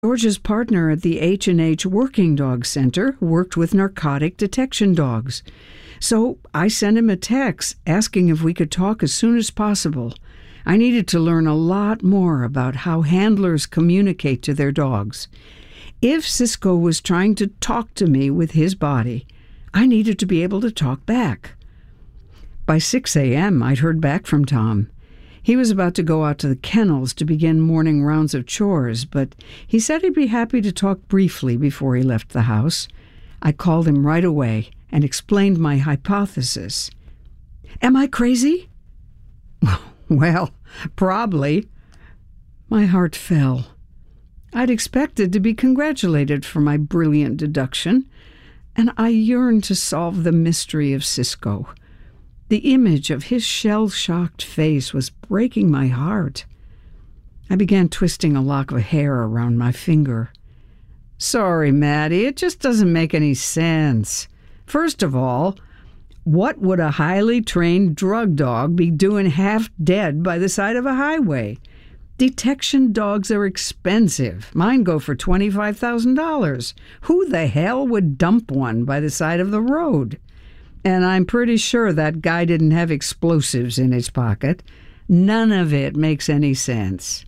George's partner at the H&H Working Dog Center worked with narcotic detection dogs. So I sent him a text asking if we could talk as soon as possible. I needed to learn a lot more about how handlers communicate to their dogs. If Cisco was trying to talk to me with his body, I needed to be able to talk back. By 6 a.m., I'd heard back from Tom. He was about to go out to the kennels to begin morning rounds of chores, but he said he'd be happy to talk briefly before he left the house. I called him right away and explained my hypothesis. Am I crazy? Well, probably. My heart fell. I'd expected to be congratulated for my brilliant deduction, and I yearned to solve the mystery of Cisco. The image of his shell-shocked face was breaking my heart. I began twisting a lock of hair around my finger. Sorry, Maddie, it just doesn't make any sense. First of all, what would a highly trained drug dog be doing half dead by the side of a highway? Detection dogs are expensive. Mine go for $25,000. Who the hell would dump one by the side of the road? And I'm pretty sure that guy didn't have explosives in his pocket. None of it makes any sense.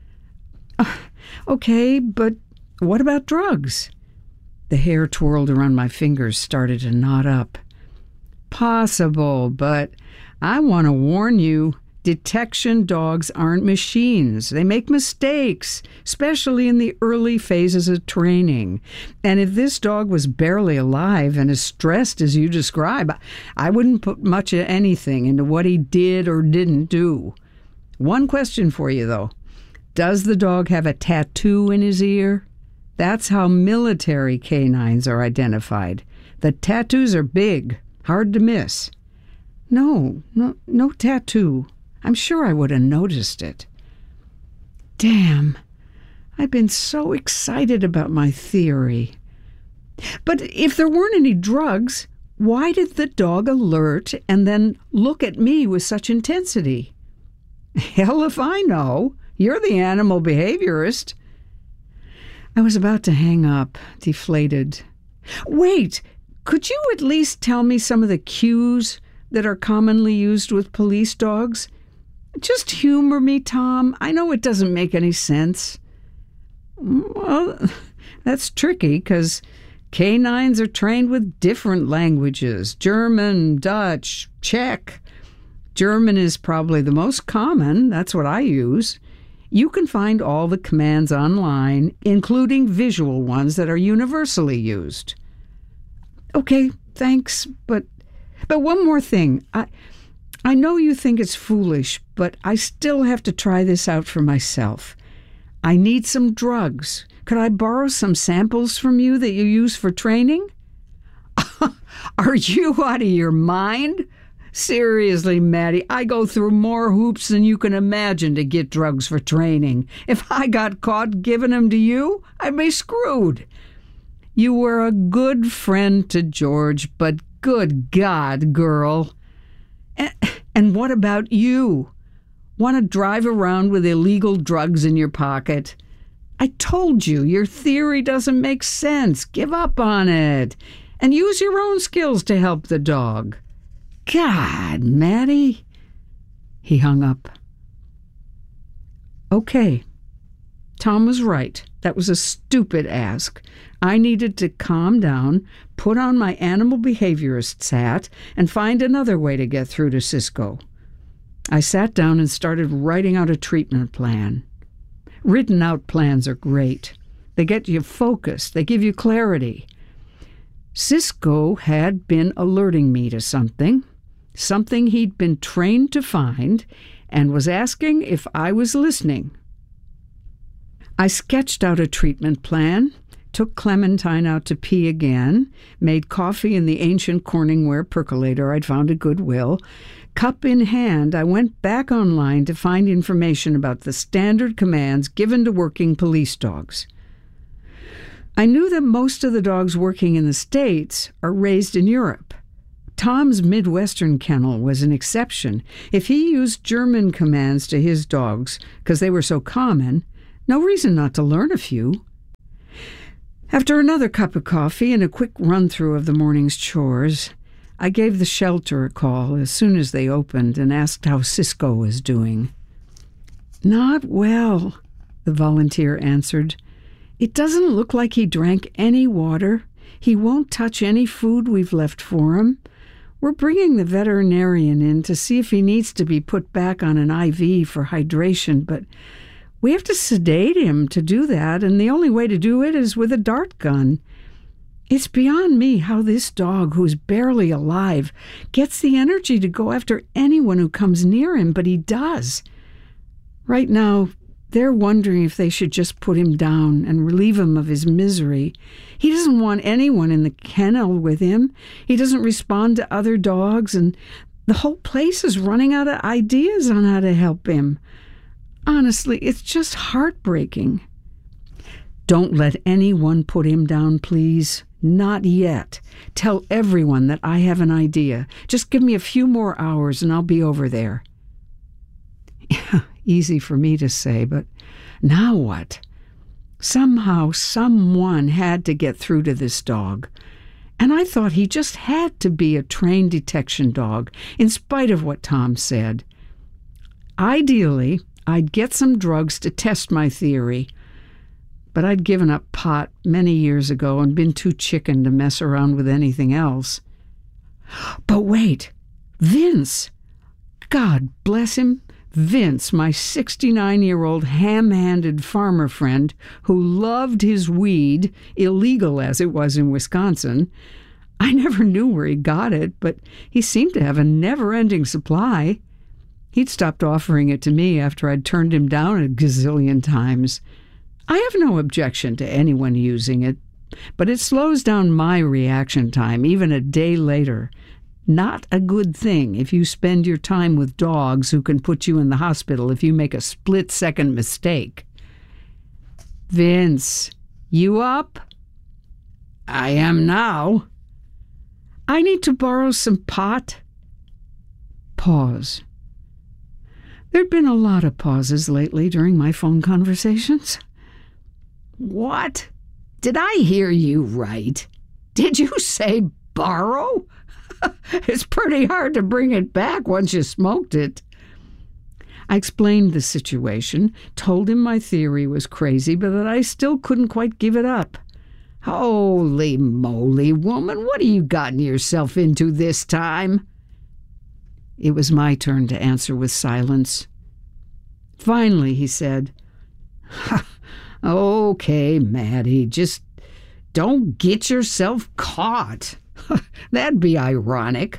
Okay, but what about drugs? The hair twirled around my fingers started to knot up. Possible, but I want to warn you, detection dogs aren't machines. They make mistakes, especially in the early phases of training. And if this dog was barely alive and as stressed as you describe, I wouldn't put much of anything into what he did or didn't do. One question for you, though. Does the dog have a tattoo in his ear? That's how military canines are identified. The tattoos are big, hard to miss. No tattoo. I'm sure I would have noticed it. Damn, I've been so excited about my theory. But if there weren't any drugs, why did the dog alert and then look at me with such intensity? Hell if I know. You're the animal behaviorist. I was about to hang up, deflated. Wait, could you at least tell me some of the cues that are commonly used with police dogs? Just humor me, Tom. I know it doesn't make any sense. Well, that's tricky because canines are trained with different languages. German, Dutch, Czech. German is probably the most common. That's what I use. You can find all the commands online, including visual ones that are universally used. Okay, thanks, but one more thing. I know you think it's foolish, but I still have to try this out for myself. I need some drugs. Could I borrow some samples from you that you use for training? Are you out of your mind? Seriously, Maddie, I go through more hoops than you can imagine to get drugs for training. If I got caught giving them to you, I'd be screwed. You were a good friend to George, but good God, girl. And what about you? Want to drive around with illegal drugs in your pocket? I told you, your theory doesn't make sense. Give up on it. And use your own skills to help the dog. God, Maddie. He hung up. Okay. Tom was right. That was a stupid ask. I needed to calm down, put on my animal behaviorist's hat, and find another way to get through to Cisco. I sat down and started writing out a treatment plan. Written out plans are great. They get you focused. They give you clarity. Cisco had been alerting me to something he'd been trained to find, and was asking if I was listening. I sketched out a treatment plan, took Clementine out to pee again, made coffee in the ancient Corningware percolator I'd found at Goodwill. Cup in hand, I went back online to find information about the standard commands given to working police dogs. I knew that most of the dogs working in the States are raised in Europe. Tom's Midwestern kennel was an exception. If he used German commands to his dogs because they were so common, no reason not to learn a few. After another cup of coffee and a quick run-through of the morning's chores, I gave the shelter a call as soon as they opened and asked how Cisco was doing. "Not well," the volunteer answered. "It doesn't look like he drank any water. He won't touch any food we've left for him. We're bringing the veterinarian in to see if he needs to be put back on an IV for hydration, but we have to sedate him to do that, and the only way to do it is with a dart gun. It's beyond me how this dog, who's barely alive, gets the energy to go after anyone who comes near him, but he does. Right now, they're wondering if they should just put him down and relieve him of his misery. He doesn't want anyone in the kennel with him. He doesn't respond to other dogs, and the whole place is running out of ideas on how to help him. Honestly, it's just heartbreaking." "Don't let anyone put him down, please. Not yet. Tell everyone that I have an idea. Just give me a few more hours and I'll be over there." Easy for me to say, but now what? Somehow someone had to get through to this dog. And I thought he just had to be a trained detection dog, in spite of what Tom said. Ideally, I'd get some drugs to test my theory, but I'd given up pot many years ago and been too chicken to mess around with anything else. But wait, Vince! God bless him! Vince, my 69-year-old ham-handed farmer friend who loved his weed, illegal as it was in Wisconsin. I never knew where he got it, but he seemed to have a never-ending supply. He'd stopped offering it to me after I'd turned him down a gazillion times. I have no objection to anyone using it, but it slows down my reaction time even a day later. Not a good thing if you spend your time with dogs who can put you in the hospital if you make a split-second mistake. "Vince, you up?" "I am now." "I need to borrow some pot." Pause. There'd been a lot of pauses lately during my phone conversations. "What? Did I hear you right? Did you say borrow? It's pretty hard to bring it back once you smoked it." I explained the situation, told him my theory was crazy, but that I still couldn't quite give it up. "Holy moly, woman, what have you gotten yourself into this time?" It was my turn to answer with silence. Finally, he said, "Okay, Maddie, just don't get yourself caught. That'd be ironic."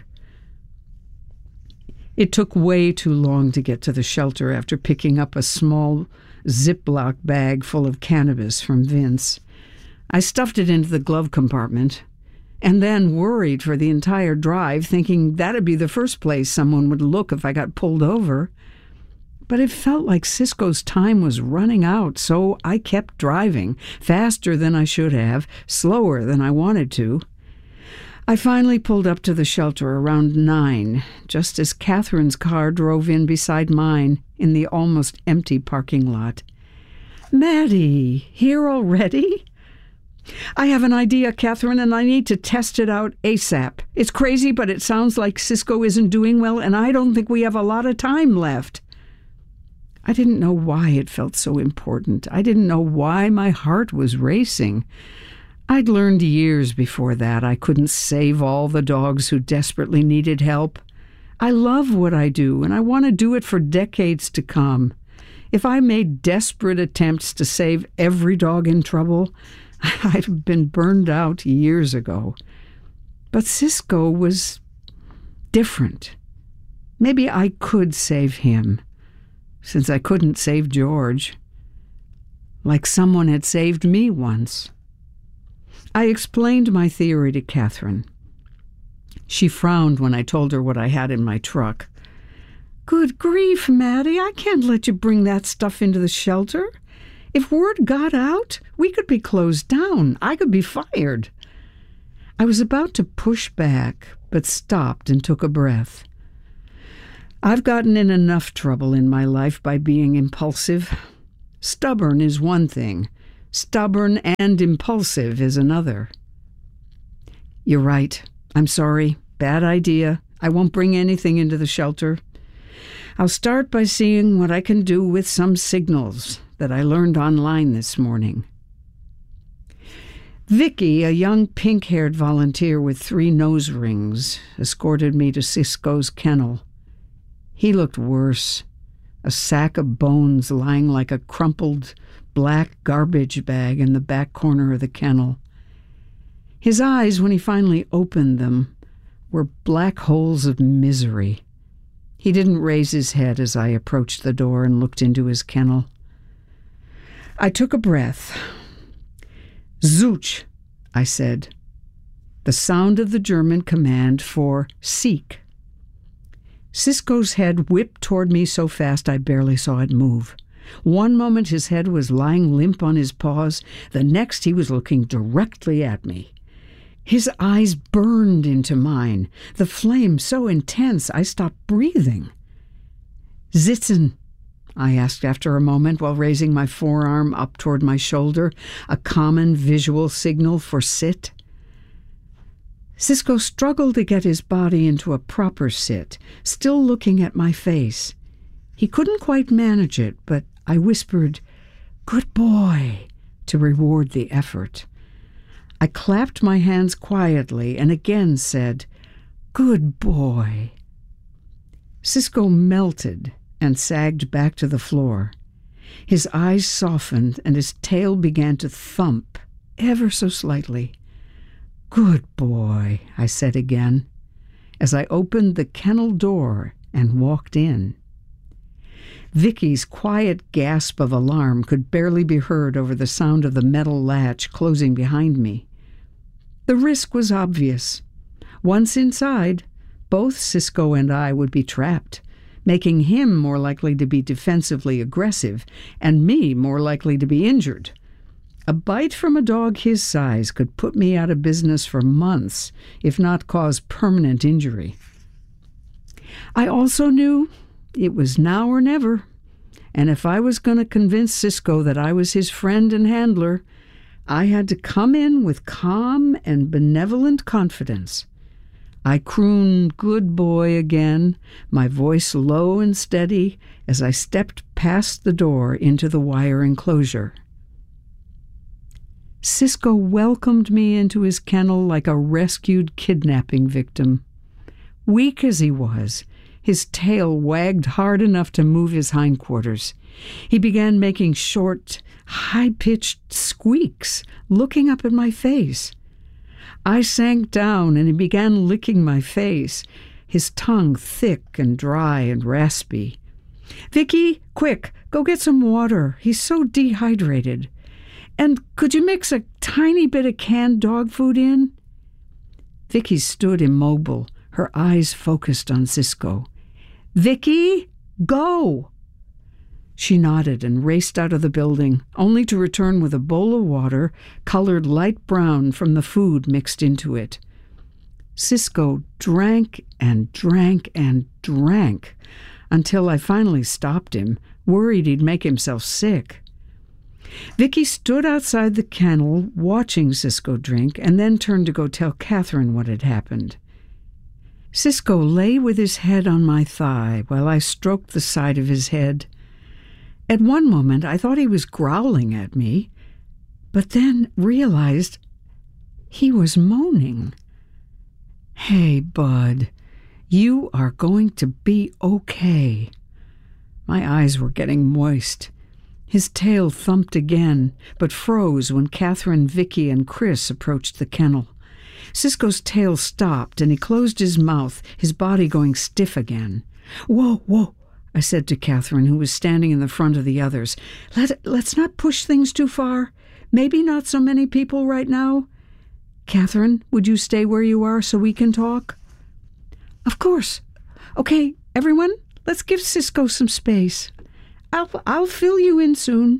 It took way too long to get to the shelter after picking up a small Ziploc bag full of cannabis from Vince. I stuffed it into the glove compartment and then worried for the entire drive, thinking that'd be the first place someone would look if I got pulled over. But it felt like Cisco's time was running out, so I kept driving, faster than I should have, slower than I wanted to. I finally pulled up to the shelter around 9, just as Catherine's car drove in beside mine in the almost empty parking lot. "Maddie, here already?" "I have an idea, Catherine, and I need to test it out ASAP. It's crazy, but it sounds like Cisco isn't doing well, and I don't think we have a lot of time left." I didn't know why it felt so important. I didn't know why my heart was racing. I'd learned years before that I couldn't save all the dogs who desperately needed help. I love what I do, and I want to do it for decades to come. If I made desperate attempts to save every dog in trouble, I'd have been burned out years ago. But Cisco was different. Maybe I could save him, since I couldn't save George, like someone had saved me once. I explained my theory to Catherine. She frowned when I told her what I had in my truck. "Good grief, Maddie, I can't let you bring that stuff into the shelter. If word got out, we could be closed down. I could be fired." I was about to push back, but stopped and took a breath. I've gotten in enough trouble in my life by being impulsive. Stubborn is one thing. Stubborn and impulsive is another. You're right. I'm sorry. Bad idea. I won't bring anything into the shelter. I'll start by seeing what I can do with some signals that I learned online this morning. Vicky, a young pink-haired volunteer with 3 nose rings, escorted me to Cisco's kennel. He looked worse, a sack of bones lying like a crumpled black garbage bag in the back corner of the kennel. His eyes, when he finally opened them, were black holes of misery. He didn't raise his head as I approached the door and looked into his kennel. I took a breath. Zutsch, I said, the sound of the German command for seek. Cisco's head whipped toward me so fast I barely saw it move. One moment his head was lying limp on his paws, the next he was looking directly at me. His eyes burned into mine, the flame so intense I stopped breathing. Sitzen, I asked after a moment while raising my forearm up toward my shoulder, a common visual signal for sit. Cisco struggled to get his body into a proper sit, still looking at my face. He couldn't quite manage it, but I whispered, "Good boy," to reward the effort. I clapped my hands quietly and again said, "Good boy." Cisco melted and sagged back to the floor. His eyes softened and his tail began to thump ever so slightly. "Good boy," I said again, as I opened the kennel door and walked in. Vicky's quiet gasp of alarm could barely be heard over the sound of the metal latch closing behind me. The risk was obvious. Once inside, both Cisco and I would be trapped, making him more likely to be defensively aggressive and me more likely to be injured. A bite from a dog his size could put me out of business for months, if not cause permanent injury. I also knew it was now or never, and if I was going to convince Cisco that I was his friend and handler, I had to come in with calm and benevolent confidence. I crooned "good boy" again, my voice low and steady, as I stepped past the door into the wire enclosure. Cisco welcomed me into his kennel like a rescued kidnapping victim. Weak as he was, his tail wagged hard enough to move his hindquarters. He began making short, high-pitched squeaks, looking up at my face. I sank down and he began licking my face, his tongue thick and dry and raspy. "Vicky, quick, go get some water. He's so dehydrated. And could you mix a tiny bit of canned dog food in?" Vicky stood immobile, her eyes focused on Cisco. "Vicky, go!" She nodded and raced out of the building, only to return with a bowl of water colored light brown from the food mixed into it. Cisco drank and drank and drank until I finally stopped him, worried he'd make himself sick. Vicky stood outside the kennel watching Cisco drink and then turned to go tell Catherine what had happened. Cisco lay with his head on my thigh while I stroked the side of his head. At one moment I thought he was growling at me, but then realized he was moaning. "Hey, bud, you are going to be okay." My eyes were getting moist. His tail thumped again, but froze when Catherine, Vicky, and Chris approached the kennel. Cisco's tail stopped, and he closed his mouth, his body going stiff again. "Whoa, whoa," I said to Catherine, who was standing in the front of the others. Let's not push things too far. Maybe not so many people right now. Catherine, would you stay where you are so we can talk?" "Of course. Okay, everyone, let's give Cisco some space. I'll fill you in soon."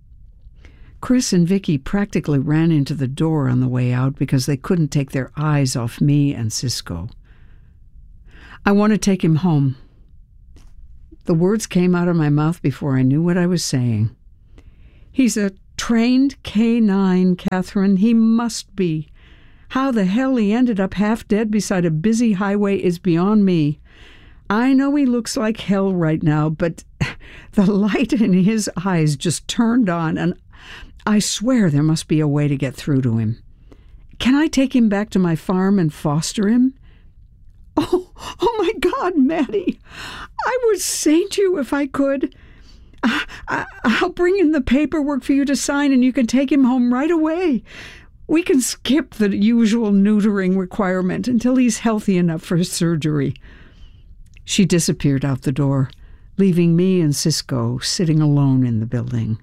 Chris and Vicky practically ran into the door on the way out because they couldn't take their eyes off me and Cisco. "I want to take him home." The words came out of my mouth before I knew what I was saying. "He's a trained canine, Catherine. He must be. How the hell he ended up half dead beside a busy highway is beyond me. I know he looks like hell right now, but the light in his eyes just turned on, and I swear there must be a way to get through to him. Can I take him back to my farm and foster him? Oh my God, Maddie. I would saint you if I could. I'll bring in the paperwork for you to sign, and you can take him home right away. We can skip the usual neutering requirement until he's healthy enough for his surgery. She disappeared out the door, leaving me and Cisco sitting alone in the building.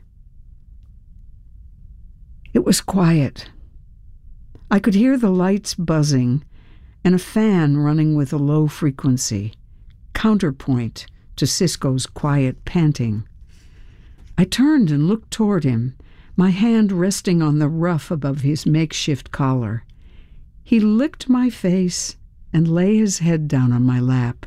It was quiet. I could hear the lights buzzing and a fan running with a low frequency, counterpoint to Cisco's quiet panting. I turned and looked toward him, my hand resting on the ruff above his makeshift collar. He licked my face and lay his head down on my lap.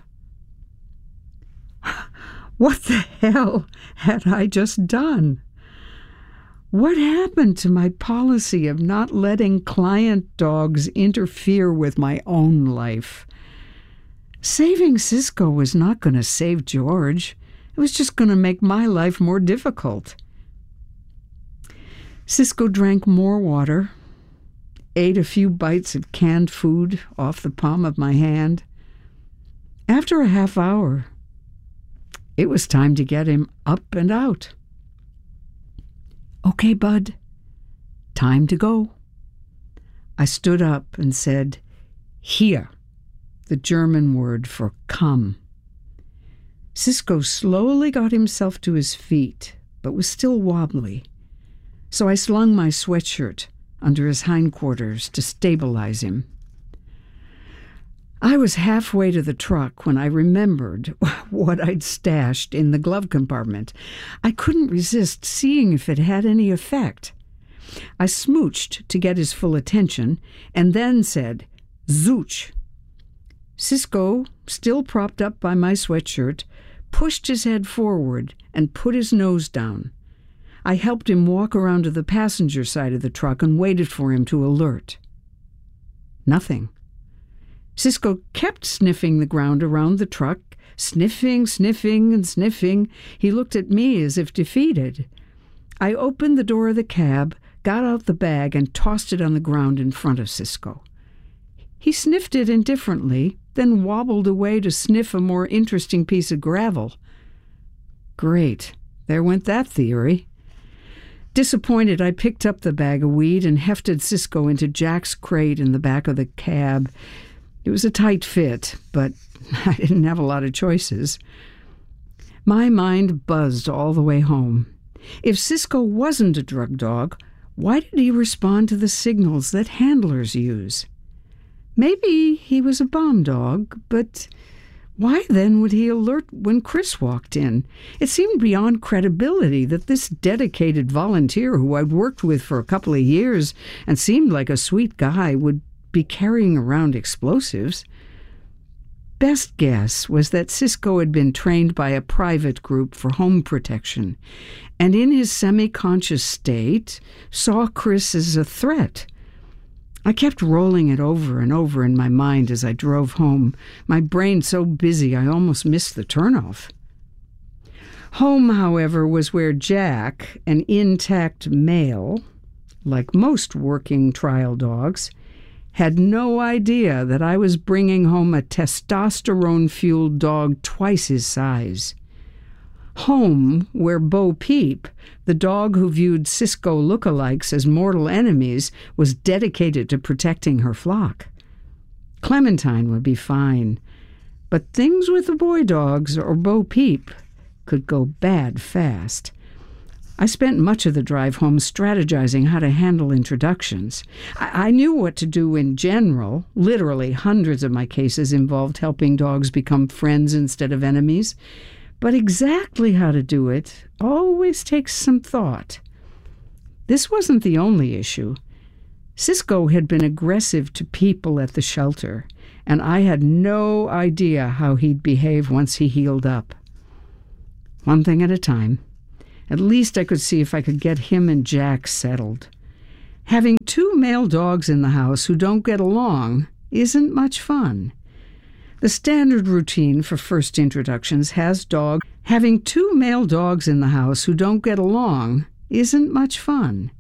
What the hell had I just done? What happened to my policy of not letting client dogs interfere with my own life? Saving Cisco was not going to save George. It was just going to make my life more difficult. Cisco drank more water, ate a few bites of canned food off the palm of my hand. After a half hour, it was time to get him up and out. Okay, bud, time to go. I stood up and said, "Hier," the German word for come. Cisco slowly got himself to his feet, but was still wobbly. So I slung my sweatshirt under his hindquarters to stabilize him. I was halfway to the truck when I remembered what I'd stashed in the glove compartment. I couldn't resist seeing if it had any effect. I smooched to get his full attention and then said, "Zooch." Cisco, still propped up by my sweatshirt, pushed his head forward and put his nose down. I helped him walk around to the passenger side of the truck and waited for him to alert. Nothing. Cisco kept sniffing the ground around the truck, sniffing, and sniffing. He looked at me as if defeated. I opened the door of the cab, got out the bag, and tossed it on the ground in front of Cisco. He sniffed it indifferently, then wobbled away to sniff a more interesting piece of gravel. Great. There went that theory. Disappointed, I picked up the bag of weed and hefted Cisco into Jack's crate in the back of the cab. It was a tight fit, but I didn't have a lot of choices. My mind buzzed all the way home. If Cisco wasn't a drug dog, why did he respond to the signals that handlers use? Maybe he was a bomb dog, but why then would he alert when Chris walked in? It seemed beyond credibility that this dedicated volunteer who I'd worked with for a couple of years and seemed like a sweet guy would be carrying around explosives. Best guess was that Cisco had been trained by a private group for home protection, and in his semi-conscious state saw Chris as a threat. I kept rolling it over and over in my mind as I drove home, my brain so busy I almost missed the turnoff. Home, however, was where Jack, an intact male, like most working trial dogs, had no idea that I was bringing home a testosterone-fueled dog twice his size. Home, where Bo Peep, the dog who viewed Cisco lookalikes as mortal enemies, was dedicated to protecting her flock. Clementine would be fine, but things with the boy dogs or Bo Peep could go bad fast. I spent much of the drive home strategizing how to handle introductions. I knew what to do in general. Literally, hundreds of my cases involved helping dogs become friends instead of enemies. But exactly how to do it always takes some thought. This wasn't the only issue. Cisco had been aggressive to people at the shelter, and I had no idea how he'd behave once he healed up. One thing at a time. At least I could see if I could get him and Jack settled. Having two male dogs in the house who don't get along isn't much fun. The standard routine for first introductions has having two male dogs in the house who don't get along isn't much fun.